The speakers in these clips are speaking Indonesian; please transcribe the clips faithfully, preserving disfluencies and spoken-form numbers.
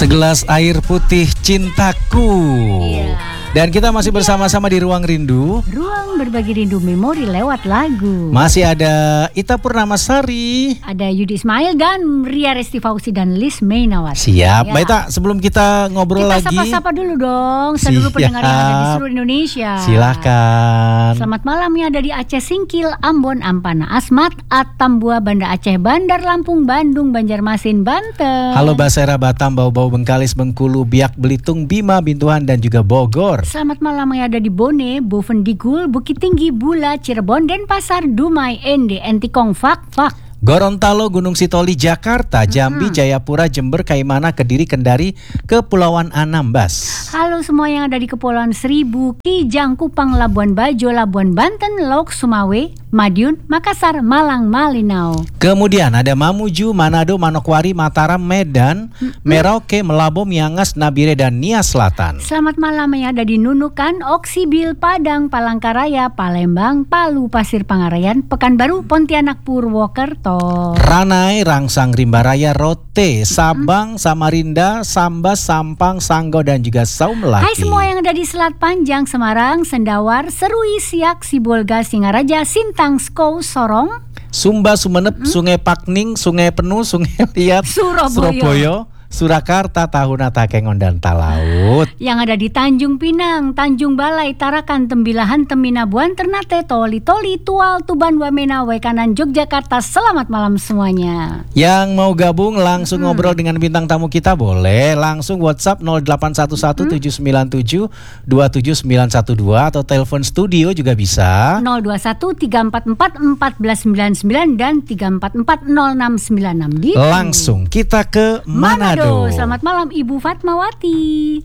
Segelas air putih cintaku. Iya. Dan kita masih bersama-sama di Ruang Rindu. Ruang berbagi rindu memori lewat lagu. Masih ada Ita Purnamasari. Ada Yudi Ismail dan Ria Resti Fauzi dan Liz Mainawati. Siap, Ya. Mbak Ita, sebelum kita ngobrol Kita lagi, sapa-sapa dulu dong seluruh Siap. pendengar yang ada di seluruh Indonesia. Silahkan. Selamat malam yang ada di Aceh Singkil, Ambon, Ampana, Asmat, Atambua, Banda Aceh, Bandar Lampung, Bandung, Banjarmasin, Banten. Halo Basera, Batam, Bau-Bau, Bengkalis, Bengkulu, Biak, Belitung, Bima, Bintuhan, dan juga Bogor. Selamat malam yang ada di Bone, Bovendigul, Bukit Tinggi, Bula, Cirebon, Denpasar, Dumai, Ende, Entikong, Fak, Fak. Gorontalo, Gunung Sitoli, Jakarta, Jambi, Hmm. Jayapura, Jember, Kaimana, Kediri, Kendari, Kepulauan Anambas. Halo semua yang ada di Kepulauan Seribu, Kijang, Kupang, Labuan Bajo, Labuan Banten, Lok, Sumawe, Madiun, Makassar, Malang, Malinau. Kemudian ada Mamuju, Manado, Manokwari, Mataram, Medan, Merauke, Melabo, Miangas, Nabire, dan Nia Selatan. Selamat malam yang ada di Nunukan, Oksibil, Padang, Palangkaraya, Palembang, Palu, Pasir Pangarayan, Pekanbaru, Pontianak, Purwokerto. Ranai, Rangsang, Rimbaraya, Rote, Sabang, Samarinda, Sambas, Sampang, Sanggo, dan juga Saumlaki. Hai semua yang ada di Selat Panjang, Semarang, Sendawar, Serui, Siak, Sibolga, Singaraja, Sintang, Skou, Sorong, Sumba, Sumenep, Sungai Pakning, Sungai Penuh, Sungai Liat, Surabaya. Surabaya, Surakarta, Tahuna, Takengon, dan Talaut. yang ada di Tanjung Pinang, Tanjung Balai, Tarakan, Tembilahan, Teminabuan, Ternate, Toli, Toli, Tual, Tuban, Wamena, Waikanan, Yogyakarta. Selamat malam semuanya. Yang mau gabung langsung ngobrol dengan bintang tamu kita boleh langsung WhatsApp nol delapan satu satu tujuh sembilan tujuh dua tujuh sembilan satu dua atau telepon studio juga bisa. nol dua satu tiga empat empat empat sembilan sembilan dan tiga empat empat nol enam sembilan enam gitu. Langsung kita ke Manado. Selamat malam Ibu Fatmawati.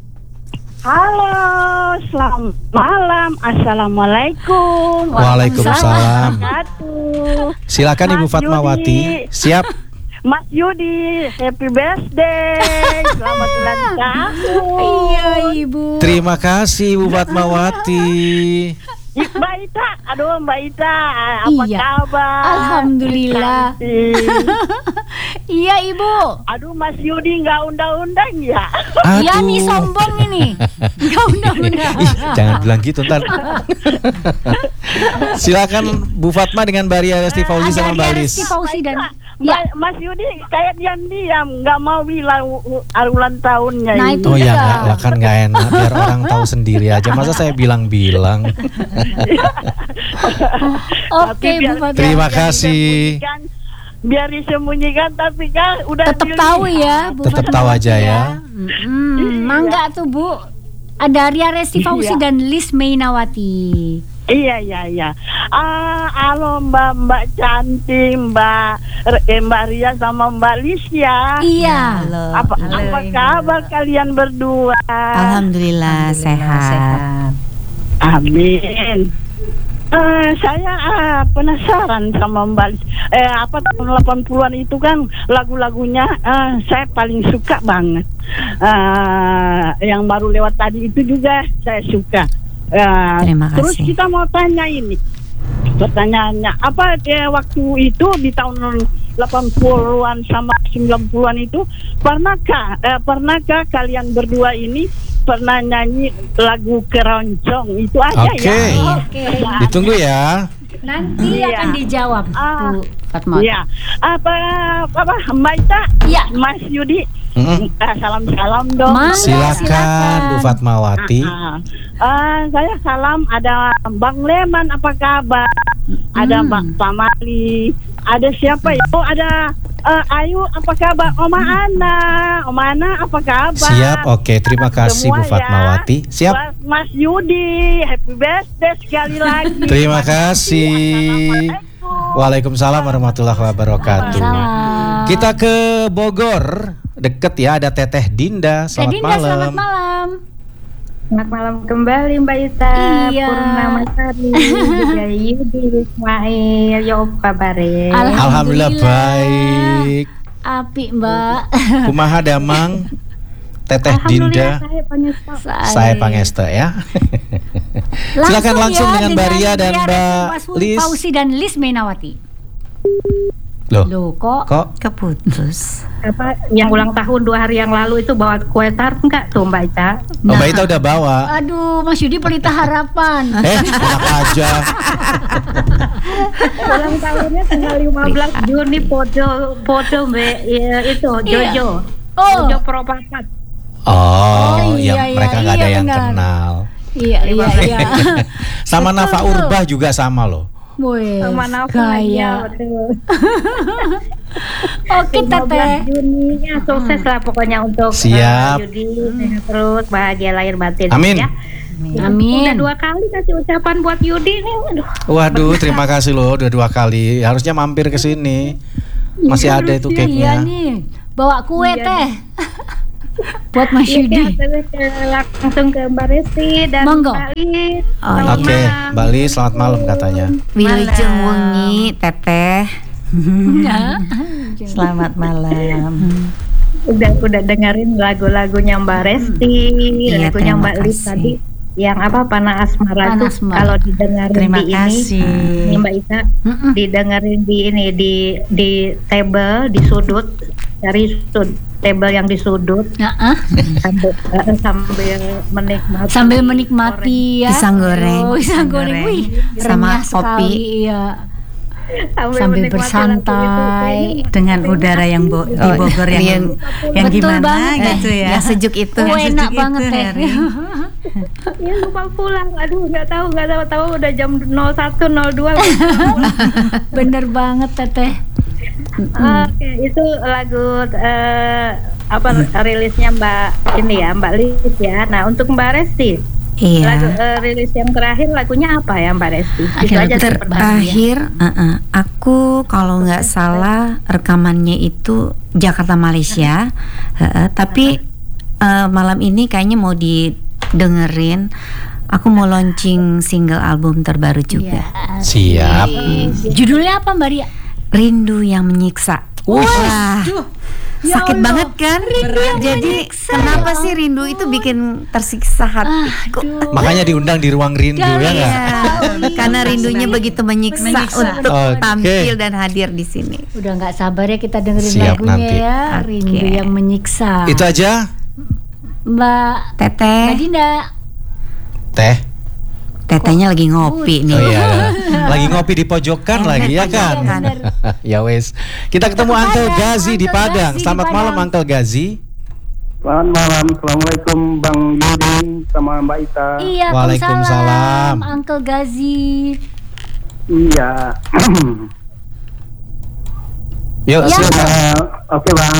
Halo, selamat malam. Assalamualaikum. Waalaikumsalam. Wabarakatuh. Silakan Ibu Mas Fatmawati. Yudi. Siap. Mas Yudi, happy birthday. Selamat ulang tahun. Iya Ibu. Terima kasih Ibu Fatmawati. Mbak Ita, aduh Mbak Ita, apa Iya. kabar? Alhamdulillah. Cantik. Iya Ibu. Aduh Mas Yudi nggak undang-undang ya? Iya nih sombong ini. Gak undang-undang. Ih, jangan bilang gitu ntar. Silakan Bu Fatma dengan Mbak Ria Resti Fauzi Ada sama Mbak Ria Lis. Resti Fauzi dan Mbak, ya. Mas Yudi kayak diam-diam, nggak mau bilang u- u- ulang tahunnya Nah, ini. itu Oh ya dia. nggak, lah kan nggak enak biar orang tahu sendiri aja. Masa saya bilang-bilang. Oke Tapi Bu biar- Fatma. Terima biar kasih. disembunyikan, biar disembunyikan tapi kan udah Tetap dilihat. tahu ya Bu Tetap tahu Fatmawati aja ya. Mm-mm. Iya. Mangga tuh Bu. Ada Ria Resti Fauzi Iya. dan Liz Mainawati. Iya iya iya. Ah, halo Mbak Mbak cantik, Mbak eh, Mbak Ria sama Mbak Lisya. Iya. Halo. Apa Halo, apa Ibu. kabar kalian berdua? Alhamdulillah, sehat. Amin. Eh, saya ah, penasaran sama Mbak Lis. Eh, apa tahun delapan puluhan itu kan lagu-lagunya eh, saya paling suka banget. Eh, yang baru lewat tadi itu juga saya suka. Eh, Terima kasih. Terus kita mau tanya ini. Pertanyaannya, apa eh, waktu itu di tahun delapan puluhan sama sembilan puluhan itu pernahkah eh, pernahkah kalian berdua ini pernah nyanyi lagu keroncong itu aja Oke. ya? Oke. Ditunggu ya. Nanti Iya. akan dijawab Ah. Bu Fatmawati. Iya. Apa apa Mbak Ita? Iya. Mas Yudi. Mm-mm. Eh, salam-salam dong. Mangga, Silakan silakan. Bu Fatmawati. Ah, ah, saya salam ada Bang Leman apa kabar? Ada Hmm. Bang Pamali. Ada siapa ya? Oh ada eh, Ayu apa kabar? Oma Ana. Oma Ana apa kabar? Siap, oke. Terima kasih Semua Bu Fatmawati. ya. Siap. Buat Mas Yudi, happy birthday sekali lagi. Terima kasih. Assalamualaikum. Waalaikumsalam warahmatullahi wabarakatuh. Salam. Kita ke Bogor, deket ya, ada Teteh Dinda. Teh Selamat Dinda, malam. selamat malam. Selamat malam kembali Mbak Ita. Iya. Purnamasari, juga Yudi Ismail. Ya apa kabar ya? Alhamdulillah baik. Api Mbak. Kumaha damang Teteh Alhamdulillah, Dinda. saya pangestu. Saya Pangestu ya. Silakan langsung ya, dengan Mbak Ria dan Ria Mbak Resti Lis. Fauzi dan Liz Mainawati. Loh, Loh kok kok Keputus. Apa yang ulang tahun dua hari yang lalu itu bawa kue tart enggak tuh Mbak Ica? Mbak Ita udah bawa? Aduh, Mas Yudi pelita harapan. Eh, enak aja. Ulang tahunnya tanggal lima belas Juni podo podo Mbak ya, itu Jojo. Oh. Jojo Propapat. Oh, Oh, iya, yang mereka iya, nggak ada iya, yang benar. kenal. Iya, iya, iya. Sama Betul. Nafa Urbah juga sama loh. Wes, Sama Nafa gaya. ya, betul. Oke, lima belas Teteh. Juni ya sukses lah pokoknya untuk Siap. uh, Yudi sehat terus bahagia lahir batin Amin. ya. Amin. Udah dua kali kasih ucapan buat Yudi nih. Aduh. Waduh, terima kasih loh udah dua kali. Harusnya mampir ke sini. Masih ada itu Iya cake-nya. nih, bawa kue Iya, teh. Buat Mas Iya, Yudi. terus ke, langsung ke Mbak Resti dan Monggo. Mbak Lis. Oh, Selamat Oke, malam. Mbak Lis, selamat malam katanya. Wilujeng wengi Teteh. Ya. Selamat malam. Udah udah dengerin lagu-lagunya Mbak Resti, Iya, lagunya terima Mbak Lis kasih. tadi yang apa Panah Asmara Panah tuh Asmara. kalau didengerin Terima di kasih. ini, ini Mbak Ita Mm-mm. didengerin di ini di di table di sudut dari sud table yang di sudut Nah, sambil eh, sambil menikmati sambil menikmati ya. Pisang goreng. Oh, pisang Pisang goreng. goreng. Wih, Sama renyah kopi. sekali, iya. sambil, sambil menikmati bersantai. lagu itu. Dengan udara yang bo- di Oh, Bogor yang yang- yang Betul gimana banget, gitu eh. ya. Iya. Yang sejuk itu. Oh, Yang enak sejuk banget itu, teh. Heri. Ya lupa pulang, aduh nggak tahu nggak tahu tahu udah jam nol satu nol dua. Bener banget Teteh. Oke, itu lagu eh, apa rilisnya Mbak ini ya, Mbak Lis ya. Nah, untuk Mbak Resti, lagu Iya. eh, rilis yang terakhir lagunya apa ya Mbak Resti? Itu Akhir aja lagu terbaru ya. Terakhir, uh-uh, aku kalau nggak salah rekamannya itu Jakarta Malaysia, uh-uh, tapi uh, malam ini kayaknya mau didengerin. Aku mau launching single album terbaru juga, Siap. Judulnya apa Mbak Ria? Rindu yang Menyiksa. Wah, Ya sakit Allah. banget kan? Jadi kenapa sih rindu itu bikin tersiksa hatiku? Aduh. Makanya diundang di ruang rindu ya Jangan. nggak? Iya, karena rindunya begitu menyiksa, Menyiksa. untuk Oke. tampil dan hadir di sini. Udah nggak sabar ya kita dengerin Siap lagunya nanti. ya. Oke. Rindu yang menyiksa. Itu aja, Mbak Teteh, Mbak Dinda. Teh. tetehnya lagi ngopi nih. Oh iya, lagi ngopi di pojokan lagi ya kan? Bener. Ya wes. Kita ketemu Uncle Gazi di Uncle Padang. Gazi di Selamat malam Padang. Uncle Gazi. Selamat malam, assalamualaikum Bang Yudi sama Mbak Ita. Iya, Waalaikumsalam. Waalaikumsalam, Uncle Gazi. Iya. Yuk, Ya. silakan. Eh, Oke Bang.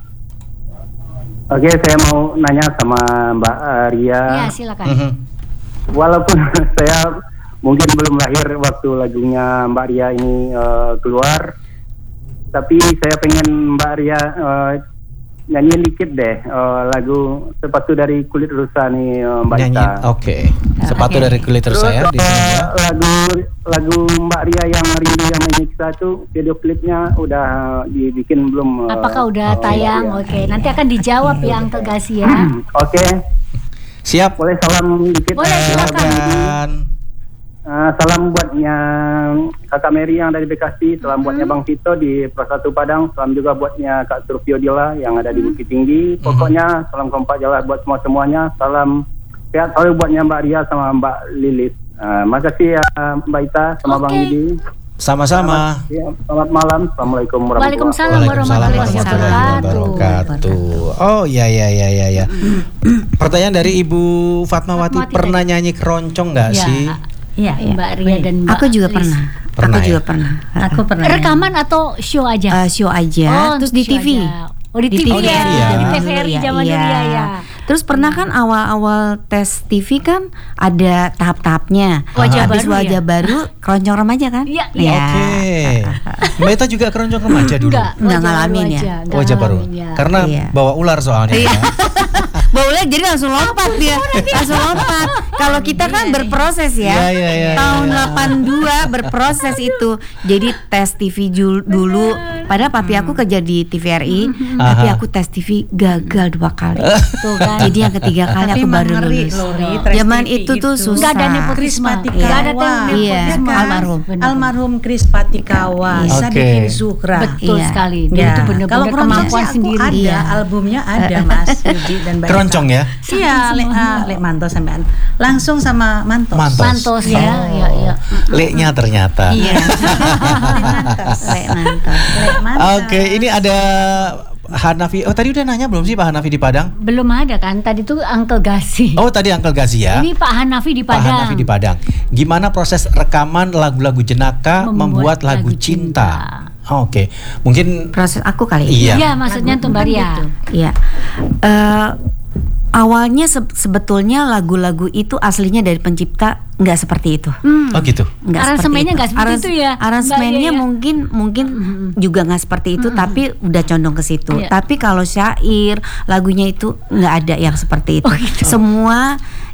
Oke, saya mau nanya sama Mbak eh, Ria. Ya, silakan. Mhm. Walaupun saya mungkin belum lahir waktu lagunya Mbak Ria ini eh, keluar, tapi saya pengen Mbak Ria eh, nyanyiin dikit deh eh, lagu Sepatu dari Kulit Rusa nih eh, Mbak Nyanyi. Ita. Oke. Sepatu Oke. dari kulit terus saya di sini eh, ya. lagu lagu Mbak Ria yang Rindu yang Menyiksa tuh video klipnya udah dibikin belum? eh, Apakah udah oh, tayang? iya. Oke, nanti akan dijawab ya Uncle Gazi ya. Oke, Siap. boleh salam dikit? Boleh, eh, silakan. Dan eh, salam buatnya Kakak Mary yang dari Bekasi, salam buatnya Hmm. Bang Tito di Pro satu Padang, salam juga buatnya Kak Surfio Dila yang ada di Hmm. Bukit Tinggi. Pokoknya salam kompak jalan buat semua semuanya. Salam sehat selalu buatnya Mbak Ria sama Mbak Lilis. Uh, makasih ya Mbak Ita sama Bang Oke. Yudi. sama-sama. Ya, selamat malam. Assalamualaikum warahmatullahi Waalaikumsalam Waalaikumsalam warahmatullahi warahmatullahi wabarakatuh. wabarakatuh. Oh ya ya ya ya ya. Pertanyaan dari Ibu Fatmawati, Fatmawati pernah nyanyi keroncong nggak Ya, sih? Iya, iya. Mbak Ria dan Mbak Aku juga Lis. pernah. Pernah Aku ya? juga pernah. Aku pernah. Rekaman atau show aja? Eh, show aja, Oh, terus di show T V. aja. Oh, di T V Oh, di ya. T V ya. Di T V Dulu R I ya, zaman iya. dulu ya, ya. Terus pernah kan awal-awal tes T V kan ada tahap-tahapnya. Wajah Habis baru wajah ya? baru keroncong remaja kan? Iya, Ya. Oke. Mbak Ita juga keroncong remaja dulu. Enggak, Nggak wajah ngalamin baru ya? aja, nggak Wajah baru. ngalamin ya. Karena Iya. bawa ular soalnya. ya. Bawa mulai jadi langsung lompat dia. Langsung lompat. Kalau kita kan berproses ya. Iya, iya, iya, Tahun iya. delapan puluh dua berproses itu. Jadi tes T V jul- dulu. Padahal papi aku kerja di T V R I, tapi Aha. aku tes T V gagal dua kali. Tuh kan. Jadi yang ketiga kali Tapi aku baru mengeri lulus. loh, Ri, tes Zaman T V itu tuh itu. susah. Nggak ada nepotisme. Krispatikawa. Nggak ada nepotisme. Iya, kan? almarhum. Benar. Almarhum Krispatikawa, Oke. Sadikin Zuhra. Betul Iya. sekali. Dia Ya. itu Kalau benar-benar keroncong kemampuan sih aku sendiri. ada, Iya. albumnya ada Mas Yudi dan Mbak Keroncong Eka. ya? Iya, le, ah, le Mantos sampean. Langsung sama Mantos. Mantos. Mantos ya, Oh. ya, ya. Le-nya ternyata. Iya. Le Mantos. Le mantap. Le Mantos. Oke, ini ada Hanafi. Oh, tadi udah nanya belum sih Pak Hanafi di Padang? Belum ada kan? Tadi tuh Uncle Gasi. Oh, tadi Uncle Gazi ya. Ini Pak Hanafi di Pak Padang. Hanafi di Padang. Gimana proses rekaman lagu-lagu Jenaka membuat, Membuat lagu, lagu cinta? cinta. Oh, Oke, mungkin Proses aku kali. iya. Iya, maksudnya tuh Mbak Ria. Iya. Eh, awalnya se- sebetulnya lagu-lagu itu aslinya dari pencipta nggak seperti itu. Hmm. Oh gitu. Nggak Aransemennya seperti nggak seperti itu ya, Aransemennya Mbak Ria ya? mungkin mungkin juga nggak seperti itu, tapi udah condong ke situ. Iya. Tapi kalau syair lagunya itu nggak ada yang seperti itu. Oh, gitu. Semua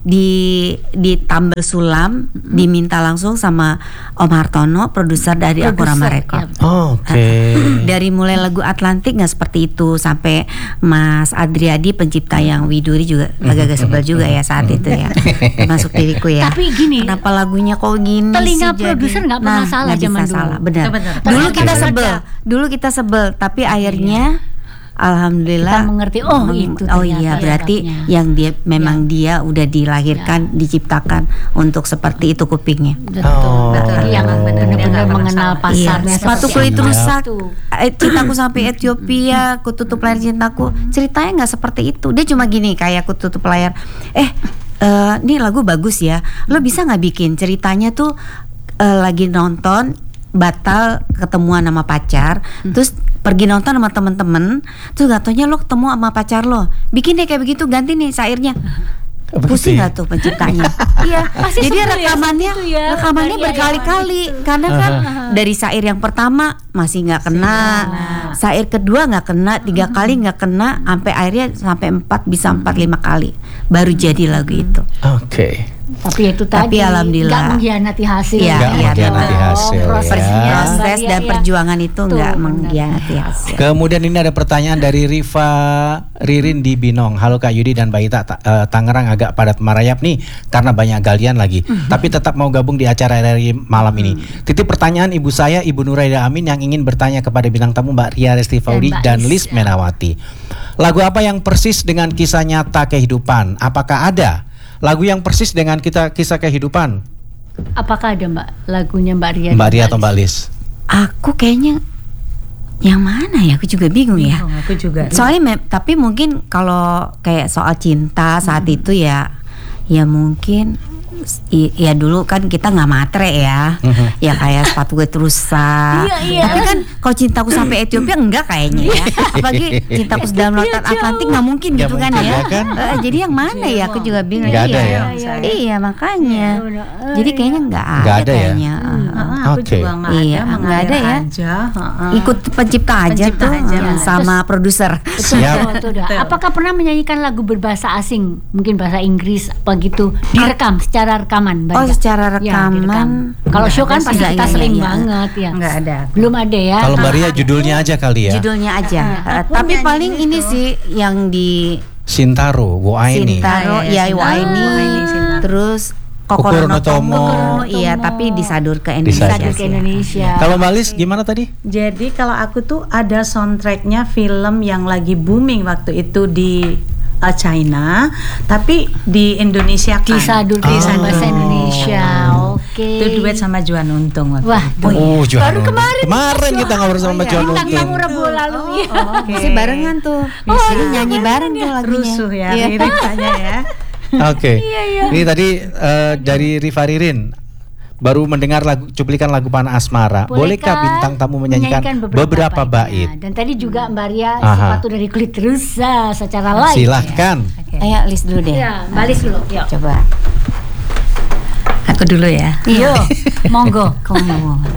di ditambal sulam, diminta langsung sama Om Hartono, produser dari Akurama Produser, Record. ya. Oke. Dari mulai lagu Atlantik nggak seperti itu, sampai Mas Adriadi pencipta yang Widuri juga agak-agak sebel juga ya saat itu ya, masuk diriku ya. Tapi gini, Kenapa lagunya kok gini telinga sih produser jadi? nggak pernah Nah, salah nggak zaman bisa dulu. salah, benar. Benar. Dulu Oke. kita sebel, dulu kita sebel, tapi akhirnya alhamdulillah Kita mengerti, oh, itu oh ternyata iya ya berarti rapnya. yang dia memang dia udah dilahirkan, diciptakan untuk seperti itu kupingnya. betul, Oh. betul. Yang Benar, benar. benar-benar Nggak pernah mengenal salah. pasarnya. Iya, sepatu seperti kulit apa. rusak, Tuh. eh, cintaku sampai Ethiopia, ku tutup layar cintaku. Ceritanya nggak seperti itu. Dia cuma gini, kayak ku tutup layar. Eh, eh, ini lagu bagus ya. Lo bisa nggak bikin ceritanya tuh eh, lagi nonton batal ketemuan sama pacar, Hmm. terus pergi nonton sama temen-temen, terus gak taunya lo ketemu sama pacar lo, bikin deh kayak begitu, ganti nih syairnya. Pusing gak tuh penciptanya? Iya, Pasti jadi sebel ya, rekamannya seperti itu ya, rekamannya Mbak Ria, berkali-kali ya. karena kan dari syair yang pertama masih nggak kena, syair kedua nggak kena, tiga kali nggak kena, sampai akhirnya sampai empat bisa empat lima kali baru jadi lagu itu. Oke. Tapi itu Tapi tadi alhamdulillah. nggak mengkhianati hasil. Iya, Nggak iya, mengkhianati betul. hasil, prosesnya, ya. Mbak Proses Ria, dan ya. perjuangan itu Tuh, nggak benar. mengkhianati hasil. Kemudian ini ada pertanyaan dari Riva Ririn di Binong. Halo Kak Yudi dan Mbak Ita, Ta- eh, Tangerang agak padat merayap nih karena banyak galian lagi. Tapi tetap mau gabung di acara R R I malam ini. Titip pertanyaan ibu saya, Ibu Nuraida Amin yang ingin bertanya kepada bintang tamu Mbak Ria Restifaudi Mbak dan Lis, Lis Menawati. Lagu apa yang persis dengan kisah nyata kehidupan? Apakah ada lagu yang persis dengan kita kisah kehidupan? Apakah ada Mbak lagunya Mbak Ria? Mbak dan Ria atau Mbak Lis? Aku kayaknya yang mana ya? Aku juga bingung ya. Bingung, aku juga. Soalnya me- tapi mungkin kalau kayak soal cinta saat itu ya, ya mungkin i- ya dulu kan kita nggak matre ya, Mhm. ya kayak sepatu gue rusak. Iya, iya. Tapi kan kalau cintaku sampai Ethiopia enggak kayaknya ya. Apalagi cintaku dalam lautan Atlantik nggak mungkin Nggak gitu kan mungkin, ya. ya kan? Eh, jadi yang mana ya? Aku juga bingung. Nggak ada iya, ya? Iya makanya. Iya, benar. Eh, Jadi kayaknya nggak ada, Nggak ada ya? kayaknya. Heeh, aku Oke. juga nggak Iya, ada, nggak ada mengalir ya. aja. heeh. Ikut pencipta aja Pencipta tuh aja, eh, ya. sama produser. Siap. Betul, dah. Betul. Apakah pernah menyanyikan lagu berbahasa asing, mungkin bahasa Inggris apa gitu, direkam secara rekaman? Mbak Oh, Ria? secara Ya, direkam. rekaman. Kalau show kan Nggak pasti ada sih. kita Iya, sering iya, iya. banget ya. Nggak ada. Belum ada ya. Kalau Mbak Ria judulnya aja kali ya. Judulnya aja. Eh, aku tapi nyanyi paling ini itu. sih yang di Sintaro, Wo Aini. Sintaro, Ah, iya, ya Sintaro. Waini, Ah, Waini, Sintaro. terus Kokoro Kokoro no no Tomo, Tomo. iya tapi disadur ke Disadur. Indonesia. Sadur ke sih. Indonesia. Kalau Mbak Lis gimana tadi? Jadi kalau aku tuh ada soundtracknya film yang lagi booming waktu itu di uh, China, tapi di Indonesia kan. Kisah Dur Oh. Kisah bahasa Indonesia. Oke. Itu duet sama Juan Untung waktu Wah, itu. Oh, Johan Baru Untung. kemarin. Kemarin kita ngobrol sama Johan Bintang Untung. tamu Rabu lalu. ya. Oke. Masih barengan tuh. Jadi nyanyi bareng tuh lagunya. Rusuh ya Iya. liriknya ya. Oke. Ini tadi eh, dari Riva Ririn baru mendengar lagu cuplikan lagu Panah Asmara. Bolehkah bintang tamu menyanyikan, beberapa, bait? baitnya? Dan tadi juga Mbak Ria Aha. sepatu dari kulit rusa secara live. Silahkan. Ayo list dulu deh. Ya, balis dulu. Yuk. Coba. Aku dulu ya. Yo, monggo. Kamu mau.